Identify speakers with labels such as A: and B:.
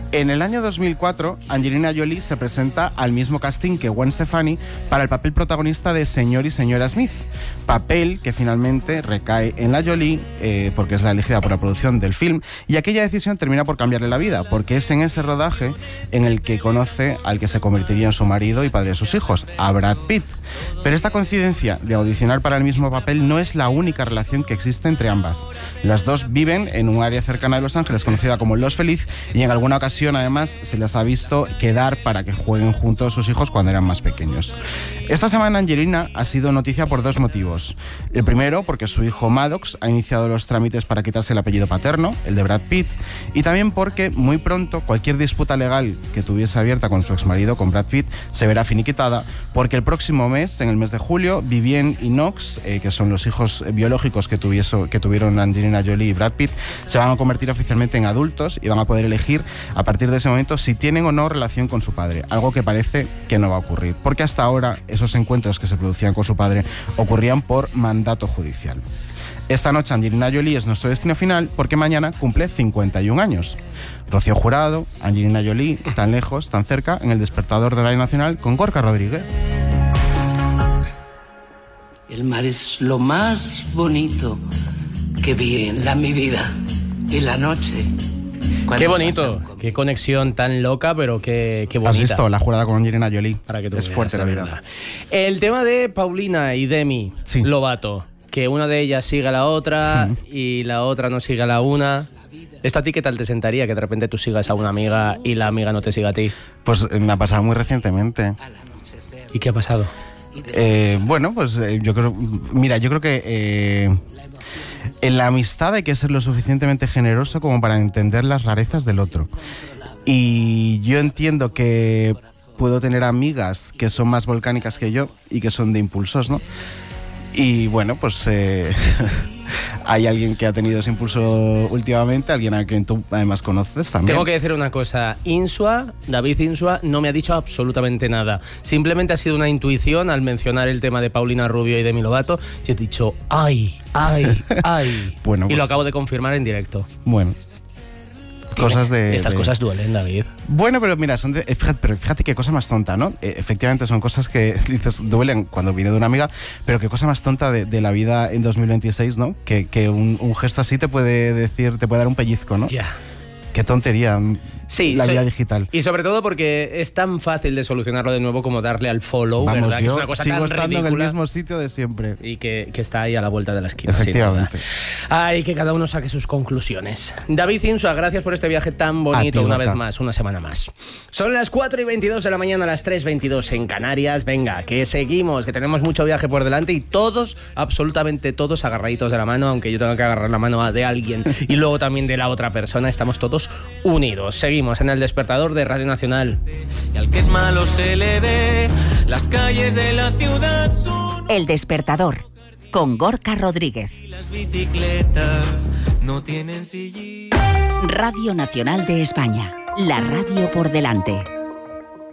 A: En el año 2004, Angelina Jolie se presenta al mismo casting que Gwen Stefani para el papel protagonista de Señor y Señora Smith, papel que finalmente recae en la Jolie porque es la elegida por la producción del film, y aquella decisión termina por cambiarle la vida, porque es en ese rodaje en el que conoce al que se convertiría en su marido y padre de sus hijos, a Brad Pitt. Pero esta coincidencia de audicionar para el mismo papel no es la única relación que existe entre ambas. Las dos viven en un área cercana de Los Ángeles conocida como Los Feliz, y en alguna ocasión además se les ha visto quedar para que jueguen juntos sus hijos cuando eran más pequeños. Esta semana Angelina ha sido noticia por dos motivos. El primero, porque su hijo Maddox ha iniciado los trámites para quitarse el apellido paterno, el de Brad Pitt, y también porque muy pronto cualquier disputa legal que tuviese abierta con su exmarido, con Brad Pitt, se verá finiquitada, porque el próximo mes, en el mes de julio, Vivienne y Knox, que son los hijos biológicos que tuvieron Angelina Jolie y Brad Pitt, se van a convertir oficialmente en adultos y van a poder elegir a partir de ese momento si tienen o no relación con su padre, algo que parece que no va a ocurrir, porque hasta ahora esos encuentros que se producían con su padre ocurrían por mandato judicial. Esta noche Angelina Jolie es nuestro destino final porque mañana cumple 51 años. Rocío Jurado, Angelina Jolie, tan lejos, tan cerca, en el despertador de Radio Nacional con Gorka Rodríguez.
B: El mar es lo más bonito que vi en mi vida. Y la noche...
C: Qué bonito, qué conexión tan loca, pero qué bonita.
A: ¿Has visto La Jurada con Angelina Jolie?
C: Para que tú
A: es
C: veas,
A: fuerte la vida.
C: El tema de Paulina y Demi Lovato, que una de ellas sigue a la otra y la otra no sigue a la una. ¿Esto a ti qué tal te sentaría, que de repente tú sigas a una amiga y la amiga no te siga a ti?
A: Pues me ha pasado muy recientemente.
C: ¿Y qué ha pasado?
A: Bueno, pues yo creo que en la amistad hay que ser lo suficientemente generoso como para entender las rarezas del otro. Y yo entiendo que puedo tener amigas que son más volcánicas que yo y que son de impulsos, ¿no? Y bueno, pues hay alguien que ha tenido ese impulso últimamente, alguien a quien tú además conoces también.
C: Tengo que decir una cosa, David Insua no me ha dicho absolutamente nada. Simplemente ha sido una intuición al mencionar el tema de Paulina Rubio y Demi Lovato. Yo he dicho, ¡ay!
A: Bueno,
C: y
A: pues,
C: lo acabo de confirmar en directo.
A: Bueno.
C: Estas cosas duelen, David.
A: Bueno, pero mira, fíjate qué cosa más tonta, ¿no? Efectivamente son cosas que dices duelen cuando viene de una amiga, pero qué cosa más tonta de la vida en 2026, ¿no? Que un gesto así te puede dar un pellizco, ¿no?
C: Ya.
A: Qué tontería.
C: Sí,
A: la vida digital.
C: Y sobre todo porque es tan fácil de solucionarlo de nuevo como darle al follow,
A: vamos,
C: ¿verdad?
A: Yo
C: que es una cosa
A: sigo
C: tan
A: estando
C: ridícula
A: en el mismo sitio de siempre.
C: y que está ahí a la vuelta de la esquina.
A: Efectivamente.
C: Ay, que cada uno saque sus conclusiones. David Insua, gracias por este viaje tan bonito una vez más, una semana más. Son las 4:22 de la mañana, las 3:22 en Canarias. Venga, que seguimos, que tenemos mucho viaje por delante y todos, absolutamente todos, agarraditos de la mano, aunque yo tengo que agarrar la mano de alguien y luego también de la otra persona, estamos todos unidos. Seguimos en el despertador de Radio Nacional.
D: Y al que es malo se le ve, las calles de la ciudad son...
E: El despertador, con Gorka Rodríguez.
D: Y las bicicletas no tienen sillín.
E: Radio Nacional de España, la radio por delante.